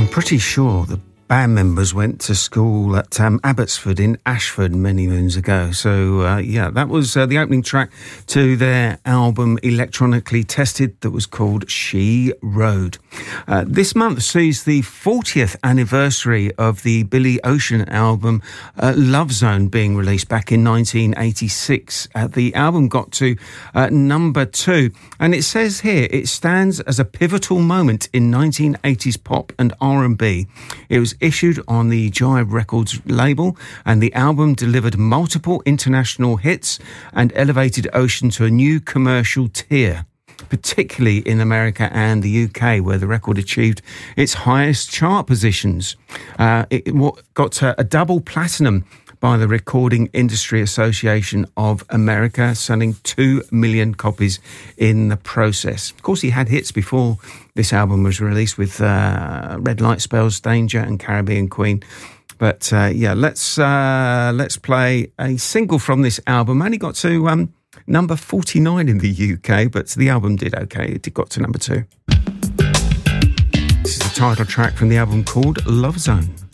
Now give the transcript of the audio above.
pretty sure the band members went to school at Abbotsford in Ashford many moons ago. So, that was the opening track to their album Electronically Tested that was called She Rode. This month sees the 40th anniversary of the Billy Ocean album Love Zone being released back in 1986. The album got to number 2, and it says here it stands as a pivotal moment in 1980s pop and R&B. It was issued on the Jive Records label, and the album delivered multiple international hits and elevated Ocean to a new commercial tier, particularly in America and the UK, where the record achieved its highest chart positions. It got a double platinum by the Recording Industry Association of America, selling 2 million copies in the process. Of course, he had hits before this album was released with Red Light Spells, Danger and Caribbean Queen. But let's play a single from this album. Only got to number 49 in the UK, but the album did okay. It got to number 2. This is the title track from the album called Love Zone.